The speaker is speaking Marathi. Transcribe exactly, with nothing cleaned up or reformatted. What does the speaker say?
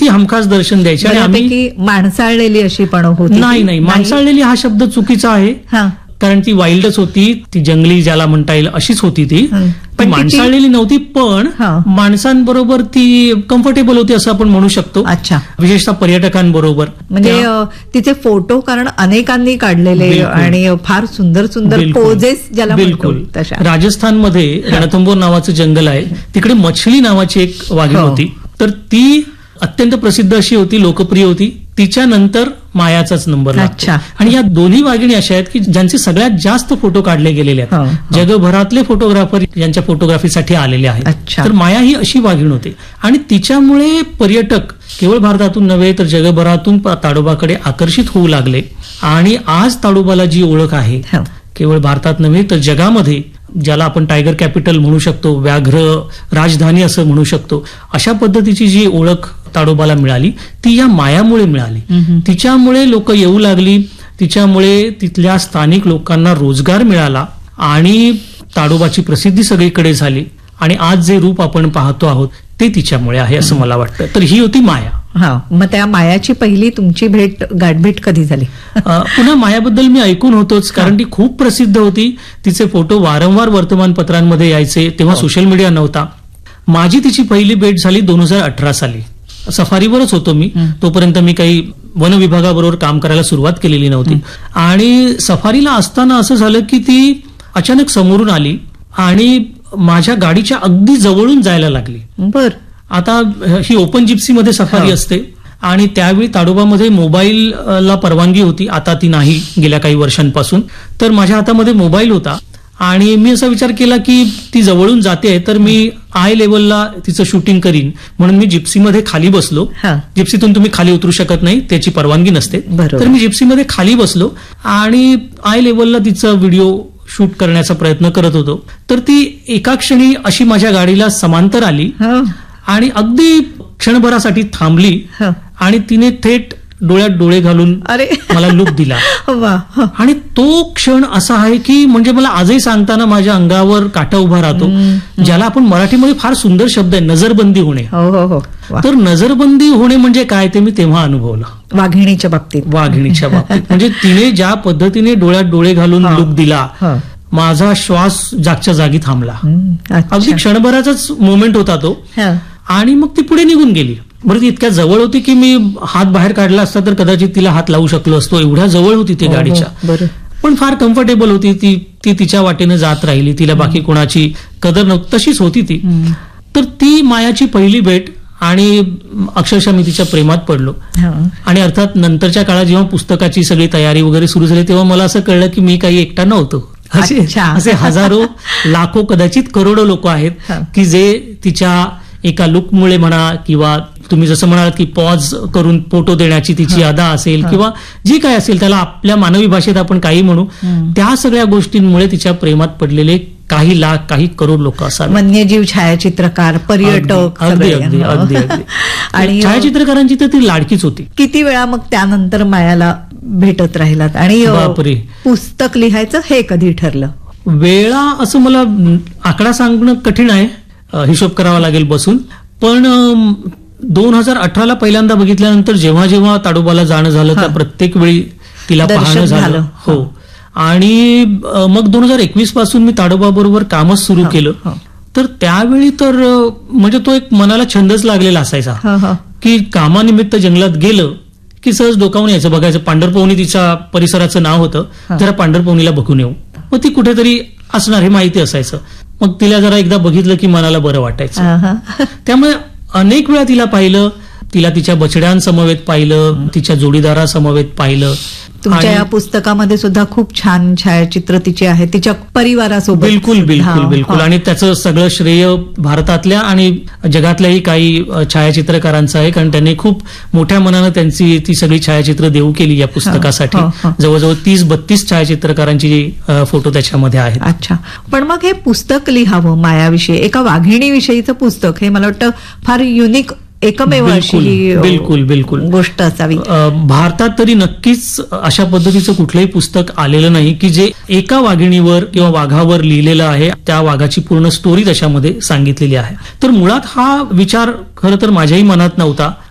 ती हमखास दर्शन द्यायची. आणि आम्ही माणसाळलेली अशी पण होती. नाही नाही माणसाळलेली हा शब्द चुकीचा आहे, कारण ती वाईल्डच होती, ती जंगली ज्याला म्हणता येईल अशीच होती ती. पण माणसाळलेली नव्हती, पण माणसांबरोबर ती कम्फर्टेबल होती असं आपण म्हणू शकतो. अच्छा. विशेषतः पर्यटकांबरोबर. म्हणजे तिचे फोटो कारण अनेकांनी काढलेले आणि फार सुंदर सुंदर पोजेस ज्याला बिलकुल. राजस्थानमध्ये रणथंबोर नावाचं जंगल आहे, तिकडे मछली नावाची एक वाघीण होती, तर ती अत्यंत प्रसिद्ध अशी होती, लोकप्रिय होती. तिच्यानंतर मायाचाच नंबर लागतो. आणि या दोन्ही वाघिणी अशा आहेत की ज्यांचे सगळ्यात जास्त फोटो काढले गेलेले आहेत. जगभरातले फोटोग्राफर यांच्या फोटोग्राफीसाठी आलेले आहेत. तर माया ही अशी वाघीण होती आणि तिच्यामुळे पर्यटक केवळ भारतातून नव्हे तर जगभरातून ताडोबाकडे आकर्षित होऊ लागले. आणि आज ताडोबाला जी ओळख आहे केवळ भारतात नव्हे तर जगामध्ये, ज्याला आपण टायगर कॅपिटल म्हणू शकतो, व्याघ्र राजधानी असं म्हणू शकतो, अशा पद्धतीची जी ओळख ताडोबाला मिळाली ती या मायामुळे मिळाली. तिच्यामुळे लोक येऊ लागली, तिच्यामुळे तिथल्या स्थानिक लोकांना रोजगार मिळाला आणि ताडोबाची प्रसिद्धी सगळीकडे झाली. आणि आज जे रूप आपण पाहतो आहोत ते तिच्यामुळे आहे असं मला वाटतं. तर ही होती माया. हा, मग त्या मायाची पहिली तुमची भेट गाठभेट कधी झाली? पुन्हा मायाबद्दल मी ऐकून होतोच, कारण ती खूप प्रसिद्ध होती. तिचे फोटो वारंवार वर्तमानपत्रांमध्ये यायचे, तेव्हा सोशल मीडिया नव्हता. माझी तिची पहिली भेट झाली दोन हजार अठरा साली. सफारीवरच होतो मी, तोपर्यंत मी काही वन विभागाबरोबर काम करायला सुरुवात केलेली नव्हती. आणि सफारीला असताना असं झालं की ती अचानक समोरून आली आणि माझ्या गाडीच्या अगदी जवळून जायला लागली. बर. आता ही ओपन जिप्सीमध्ये सफारी असते आणि त्यावेळी ताडोबामध्ये मोबाईलला परवानगी होती, आता ती नाही गेल्या काही वर्षांपासून. तर माझ्या हातामध्ये मोबाईल होता आणि मी असा विचार केला की ती जवळून जाते तर मी आय लेवलला तिचं शूटिंग करीन, म्हणून मी जिप्सीमध्ये खाली बसलो. जिप्सीतून तुम्ही खाली उतरू शकत नाही, त्याची परवानगी नसते. तर मी जिप्सीमध्ये खाली बसलो आणि आय लेवलला तिचा व्हिडिओ शूट करण्याचा प्रयत्न करत होतो. तर ती एका क्षणी अशी माझ्या गाडीला समांतर आली आणि अगदी क्षणभरासाठी थांबली आणि तिने थेट डोळ्यात डोळे घालून मला लुक दिला. आणि तो क्षण असा आहे की म्हणजे मला आजही सांगताना माझ्या अंगावर काटा उभा राहतो, ज्याला आपण मराठीमध्ये फार सुंदर शब्द आहे, नजरबंदी होणे. तर नजरबंदी होणे म्हणजे काय ते मी तेव्हा अनुभवलं वाघिणीच्या बाबतीत. वाघिणीच्या बाबतीत म्हणजे तिने ज्या पद्धतीने डोळ्यात डोळे घालून लुक दिला, माझा श्वास जागच्या जागी थांबला. अगदी क्षणभराचाच मोमेंट होता तो. आणि मग ती पुढे निघून गेली. बरं, ती इतक्या जवळ होती की मी हात बाहेर काढला असता तर कदाचित तिला हात लावू शकलो असतो, एवढ्या जवळ होती ती गाडीच्या. पण फार कम्फर्टेबल होती ती. ती तिच्या वाटेने जात राहिली, तिला बाकी कोणाची कदर नव्हती, तशीच होती ती. तर ती मायाची पहिली भेट आणि अक्षरशः मी तिच्या प्रेमात पडलो. आणि अर्थात नंतरच्या काळात जेव्हा पुस्तकाची सगळी तयारी वगैरे सुरू झाली तेव्हा मला असं कळलं की मी काही एकटा नव्हतो. असे हजारो लाखो कदाचित करोडो लोक आहेत की जे तिच्या एका लुकमुळे म्हणा किंवा तुम्ही जसं म्हणालात की पॉज करून फोटो देण्याची तिची अदा असेल किंवा जी काय असेल, त्याला आपल्या मानवी भाषेत आपण काही म्हणू, त्या सगळ्या गोष्टींमुळे तिच्या प्रेमात पडलेले काही लाख काही करोड लोक असतात. वन्यजीव छायाचित्रकार, पर्यटक, अगदी अगदी अगदी अगदी आणि छायाचित्रकारांची तर ती लाडकीच होती. किती वेळा मग त्यानंतर मायाला भेटत राहिलात आणि पुस्तक लिहायचं हे कधी ठरलं? वेळा असं मला आकडा सांगणं कठीण आहे, हिशोब करावा लागेल बसून. पण दोन हजार अठराला पहिल्यांदा बघितल्यानंतर जेव्हा जेव्हा ताडोबाला जाणं झालं त्या प्रत्येक वेळी तिला पाहणं झालं. हो. आणि मग दोन हजार एकवीस पासून मी ताडोबा बरोबर कामच सुरू केलं. तर त्यावेळी तर म्हणजे तो एक मनाला छंदच लागलेला असायचा की कामानिमित्त जंगलात गेलं की सहज डोकावून यायचं, बघायचं पांढरपवनी तिच्या परिसराचं नाव होतं, जरा पांढरपवनीला बघून येऊ. मग ती कुठेतरी असणार हे माहिती असायचं. मग तिला जरा एकदा बघितलं की मनाला बरं वाटायचं. त्यामुळे अनेक वेळा तिला पाहिलं, तिला तिच्या बछड्यांसमवेत पाहिलं, तिच्या जोडीदारासमवेत पाहिलं. तुमच्या या पुस्तकामध्ये सुद्धा खूप छान छायाचित्र तिची आहे तिच्या परिवारासोबत. बिलकुल बिलकुल बिलकुल आणि त्याचं सगळं श्रेय भारतातल्या आणि जगातल्याही काही छायाचित्रकारांचं आहे, कारण त्यांनी खूप मोठ्या मनानं त्यांची ती सगळी छायाचित्र देऊ केली या पुस्तकासाठी. जवळजवळ तीस बत्तीस छायाचित्रकारांची फोटो त्याच्यामध्ये आहेत. अच्छा. पण मग हे पुस्तक लिहावं मायाविषयी, एका वाघिणीविषयीचं पुस्तक, हे मला वाटतं फार युनिक एकमेव अशी बिलकुल बिलकुल गोष्ट असावी. भारतात तरी नक्कीच अशा पद्धतीचं कुठलंही पुस्तक आलेलं नाही की जे एका वाघिणीवर किंवा वाघावर लिहिलेलं आहे, त्या वाघाची पूर्ण स्टोरी त्याच्यामध्ये सांगितलेली आहे. तर मुळात हा विचार खरं तर माझ्याही मनात नव्हता.